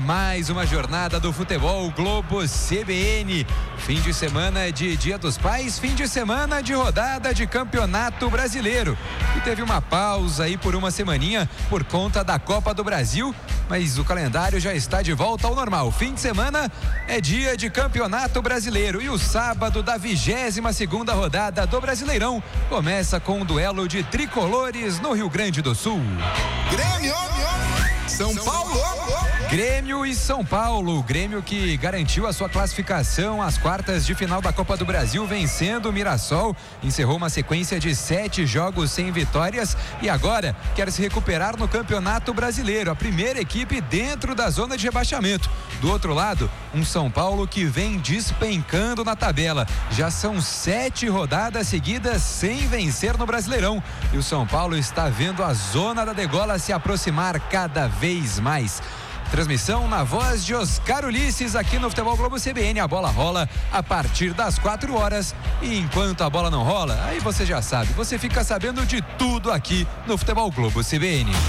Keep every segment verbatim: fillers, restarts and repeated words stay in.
mais uma jornada do Futebol Globo C B N. Fim de semana de Dia dos Pais, fim de semana de rodada de Campeonato Brasileiro. E teve uma pausa aí por uma semaninha por conta da Copa do Brasil, mas o calendário já está de volta ao normal. Fim de semana é dia de Campeonato Brasileiro e o sábado da vigésima segunda rodada do Brasileirão começa com um duelo de tricolores no Rio Grande do Sul. Grêmio, São Paulo. Grêmio e São Paulo. Grêmio que garantiu a sua classificação às quartas de final da Copa do Brasil, vencendo o Mirassol. Encerrou uma sequência de sete jogos sem vitórias e agora quer se recuperar no Campeonato Brasileiro. A primeira equipe dentro da zona de rebaixamento. Do outro lado, um São Paulo que vem despencando na tabela. Já são sete rodadas seguidas sem vencer no Brasileirão. E o São Paulo está vendo a zona da degola se aproximar cada vez mais. Transmissão na voz de Oscar Ulisses aqui no Futebol Globo C B N. A bola rola a partir das quatro horas e enquanto a bola não rola, aí você já sabe, você fica sabendo de tudo aqui no Futebol Globo C B N.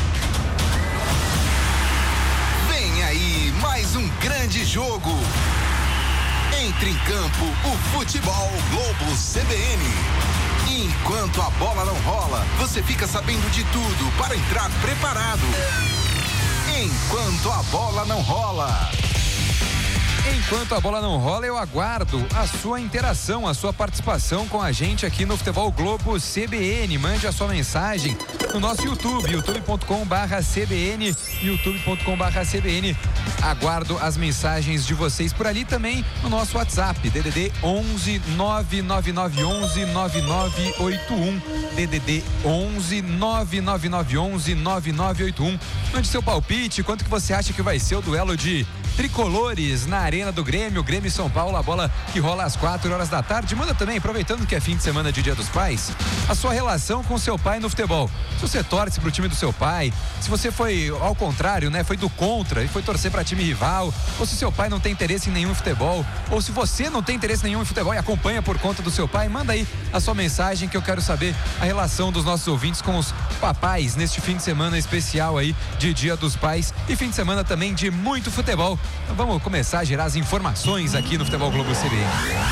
Vem aí mais um grande jogo. Entre em campo o Futebol Globo C B N. Enquanto a bola não rola, você fica sabendo de tudo para entrar preparado. Enquanto a bola não rola. Enquanto a bola não rola, eu aguardo a sua interação, a sua participação com a gente aqui no Futebol Globo C B N. Mande a sua mensagem no nosso YouTube, youtube ponto com barra C B N, youtube ponto com barra C B N. Aguardo as mensagens de vocês por ali também no nosso WhatsApp, D D D onze nove nove nove onze nove nove oito um, D D D onze nove nove nove onze nove nove oito um. Mande seu palpite, quanto que você acha que vai ser o duelo de tricolores na Arena do Grêmio, Grêmio e São Paulo, a bola que rola às quatro horas da tarde. Manda também, aproveitando que é fim de semana de Dia dos Pais, a sua relação com seu pai no futebol. Se você torce pro time do seu pai, se você foi ao contrário, né, foi do contra e foi torcer para time rival, ou se seu pai não tem interesse em nenhum futebol, ou se você não tem interesse nenhum em futebol e acompanha por conta do seu pai, manda aí a sua mensagem que eu quero saber a relação dos nossos ouvintes com os papais neste fim de semana especial aí de Dia dos Pais e fim de semana também de muito futebol. Então vamos começar a gerar as informações aqui no Futebol Globo C B N.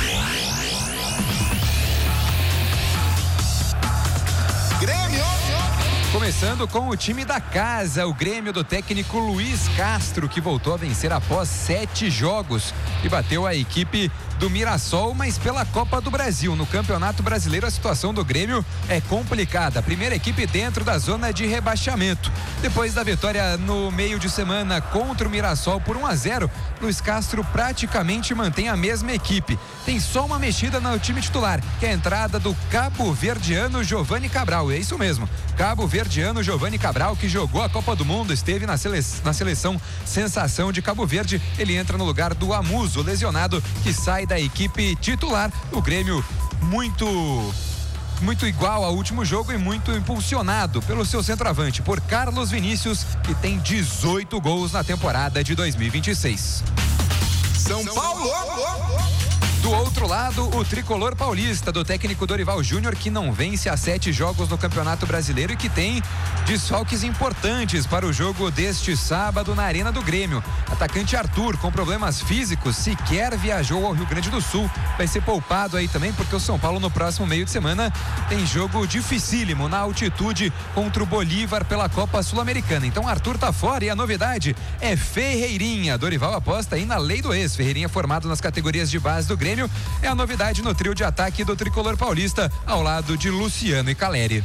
Grêmio! Começando com o time da casa, o Grêmio do técnico Luiz Castro, que voltou a vencer após sete jogos e bateu a equipe do Mirassol, mas pela Copa do Brasil. No Campeonato Brasileiro a situação do Grêmio é complicada. A primeira equipe dentro da zona de rebaixamento. Depois da vitória no meio de semana contra o Mirassol por um a zero, Luiz Castro praticamente mantém a mesma equipe. Tem só uma mexida no time titular, que é a entrada do cabo-verdiano Giovani Cabral. É isso mesmo, cabo-verdiano Giovani Cabral, que jogou a Copa do Mundo, esteve na, sele... na seleção Sensação de Cabo Verde. Ele entra no lugar do Amuso, lesionado, que sai da equipe titular. O Grêmio muito muito igual ao último jogo e muito impulsionado pelo seu centroavante, por Carlos Vinícius, que tem dezoito gols na temporada de dois mil e vinte e seis. São Paulo! Do outro lado, o tricolor paulista do técnico Dorival Júnior, que não vence há sete jogos no Campeonato Brasileiro e que tem desfalques importantes para o jogo deste sábado na Arena do Grêmio. Atacante Arthur, com problemas físicos, sequer viajou ao Rio Grande do Sul. Vai ser poupado aí também, porque o São Paulo no próximo meio de semana tem jogo dificílimo na altitude contra o Bolívar pela Copa Sul-Americana. Então Arthur tá fora e a novidade é Ferreirinha. Dorival aposta aí na lei do ex. Ferreirinha, formado nas categorias de base do Grêmio, é a novidade no trio de ataque do tricolor paulista, ao lado de Luciano e Caleri.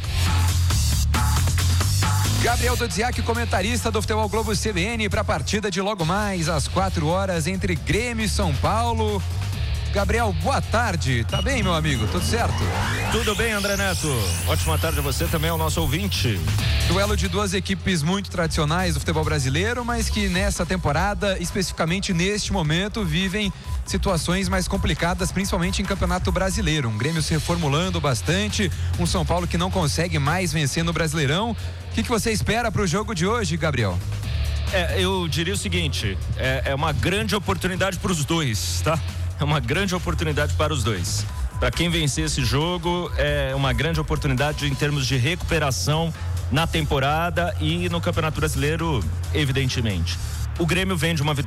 Gabriel Dodziak, comentarista do Futebol Globo C B N, para a partida de logo mais às quatro horas entre Grêmio e São Paulo. Gabriel, boa tarde. Tá bem, meu amigo? Tudo certo? Tudo bem, André Neto. Ótima tarde a você também, ao nosso ouvinte. Duelo de duas equipes muito tradicionais do futebol brasileiro, mas que nessa temporada, especificamente neste momento, vivem situações mais complicadas, principalmente em Campeonato Brasileiro. Um Grêmio se reformulando bastante, um São Paulo que não consegue mais vencer no Brasileirão. O que, que você espera para o jogo de hoje, Gabriel? É, eu diria o seguinte, é, é uma grande oportunidade para os dois, tá? É uma grande oportunidade para os dois. Para quem vencer esse jogo, é uma grande oportunidade em termos de recuperação na temporada e no Campeonato Brasileiro, evidentemente. O Grêmio vem de uma vitória